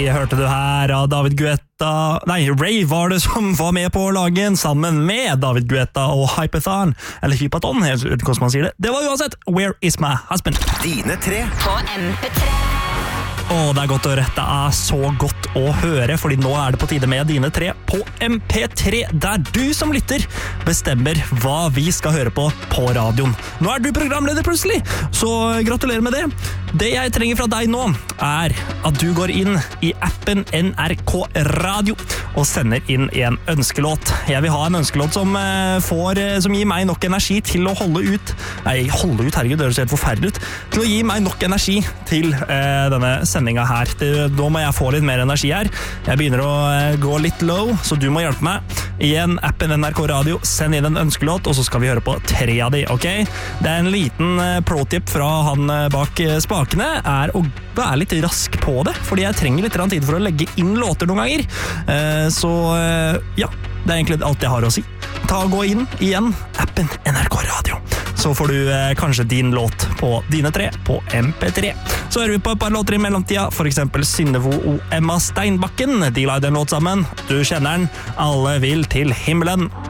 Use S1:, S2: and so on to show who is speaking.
S1: hørte du her av David Guetta. Nei, Ray var det som var med på å lage den sammen med David Guetta og Hypathon. Eller Hypaton, jeg vet ikke hvordan man sier det. Det var uansett Where Is My Husband?
S2: Dine tre
S3: på MP3.
S1: Det er godt å høre. Det er så godt å høre, fordi nå er det på tide med dine tre på MP3, der du som lytter bestemmer hva vi skal høre på radioen. Nå er du programleder plutselig, så gratulerer med det. Det jeg trenger fra deg nå er at du går inn i appen NRK Radio og sender inn en ønskelåt. Jeg vil ha en ønskelåt som gir meg nok energi til å holde ut, herregud, det høres helt forferdelig ut, til å gi meg nok energi til denne sendinga her. Da må jeg få litt mer energi her. Jeg begynner å gå litt low, så du må hjelpe meg. Igjen, appen NRK Radio, send inn en ønskelåt, og så skal vi høre på tre av de, ok? Det er en liten pro-tip fra han bak spakene, er å være litt rask på det, fordi jeg trenger litt tid for å legge inn låter noen ganger. Ja, det er egentlig alt jeg har å si. Gå inn igjen, appen NRK Radio. Så får du kanskje din låt på dine tre på MP3. Så hører vi på et par låter i mellomtida, for eksempel Synnevo og Emma Steinbakken. De la den låt sammen. Du kjenner den. Alle vil til himmelen.